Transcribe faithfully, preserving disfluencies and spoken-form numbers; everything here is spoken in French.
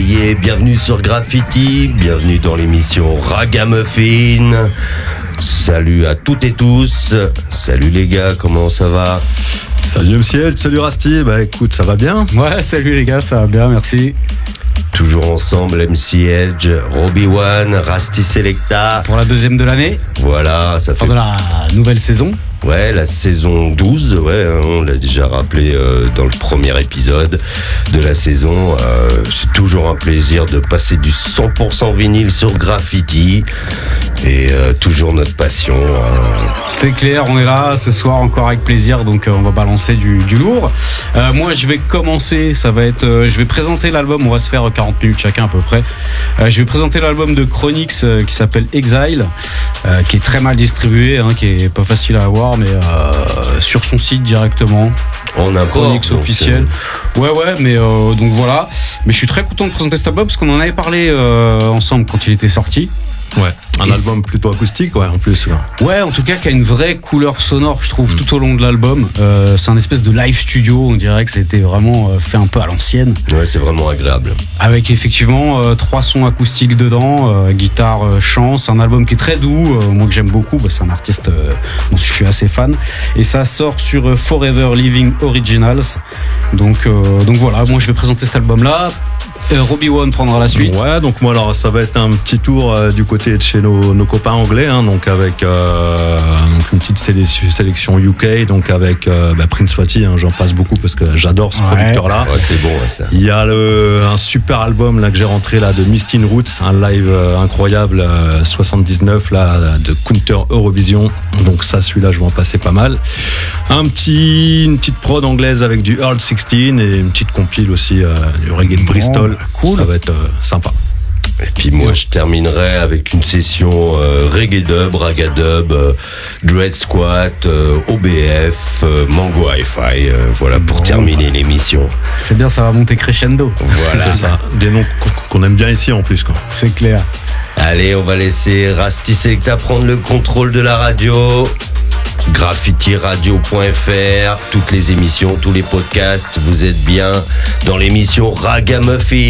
réveillé, bienvenue sur Graffiti, bienvenue dans l'émission Ragamuffin. Salut à toutes et tous, salut les gars, comment ça va? Salut M C L, salut Rusty, bah écoute, ça va bien? Ouais, salut les gars, ça va bien, merci. Toujours ensemble, M C Edge, Robbie One, Rusty Selecta. Pour la deuxième de l'année. Voilà, ça fait... Pendant la nouvelle saison. Ouais, la saison douze, ouais, on l'a déjà rappelé euh, dans le premier épisode de la saison. Euh, c'est toujours un plaisir de passer du cent pour cent vinyle sur Graffiti. Et euh, toujours notre passion. Euh... C'est clair, on est là ce soir encore avec plaisir, donc euh, on va balancer du, du lourd. Euh, moi, je vais commencer, ça va être... Euh, je vais présenter l'album, on va se faire quarante minutes chacun à peu près. Euh, je vais présenter l'album de Chronix euh, qui s'appelle Exile, euh, qui est très mal distribué, hein, qui est pas facile à avoir, mais euh, sur son site directement. On a Chronix officiel. Euh... Ouais, ouais, mais euh, donc voilà. Mais je suis très content de présenter cet album parce qu'on en avait parlé euh, ensemble quand il était sorti. Ouais, un Et album plutôt acoustique, ouais, en plus. Ouais, ouais en tout cas, qui a une vraie couleur sonore, je trouve, mmh. tout au long de l'album. Euh, c'est un espèce de live studio, on dirait que ça a été vraiment euh, fait un peu à l'ancienne. Ouais, c'est vraiment agréable. Avec effectivement euh, trois sons acoustiques dedans, euh, guitare, euh, chant. C'est un album qui est très doux, euh, moi que j'aime beaucoup. Bah, c'est un artiste euh, dont je suis assez fan. Et ça sort sur euh, Forever Living Originals. Donc, euh, donc voilà, moi je vais présenter cet album-là. Euh, Robbie One prendra la suite. Ouais, donc moi alors ça va être un petit tour euh, du côté de chez nos, nos copains anglais, hein, donc avec euh, donc une petite sélection, sélection U K, donc avec euh, bah, Prince Wati, hein, j'en passe beaucoup parce que j'adore ce ouais. producteur-là. Ouais, c'est bon, ouais, ça. Il y a le, un super album là que j'ai rentré là de Mistin Roots, un live euh, incroyable euh, soixante-dix-neuf là de Counter Eurovision. Donc ça, celui-là, je vais en passer pas mal. Un petit, une petite prod anglaise avec du Earl seize et une petite compile aussi euh, du reggae de Bristol. Oh, cool. Ça va être euh, sympa. Et puis moi je terminerai avec une session euh, reggae dub, raga dub, euh, Dread Squat, euh, O B F, euh, Mango Hi-Fi, euh, voilà pour bon, terminer l'émission. C'est bien, ça va monter crescendo. Voilà. C'est ça, des noms qu'on aime bien ici en plus quoi. C'est clair. Allez, on va laisser Rusty Selecta prendre le contrôle de la radio. graffiti radio point f r, toutes les émissions, tous les podcasts, vous êtes bien dans l'émission Ragamuffin.